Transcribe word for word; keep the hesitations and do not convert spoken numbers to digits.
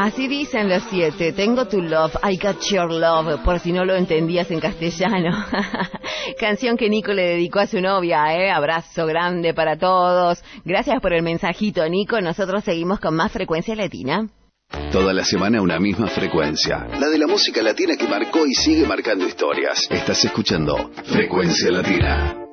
Así dicen los siete, tengo tu love, I got your love, por si no lo entendías en castellano. Canción que Nico le dedicó a su novia, ¿eh? Abrazo grande para todos. Gracias por el mensajito, Nico. Nosotros seguimos con más Frecuencia Latina. Toda la semana una misma frecuencia, la de la música latina que marcó y sigue marcando historias. Estás escuchando Frecuencia Latina.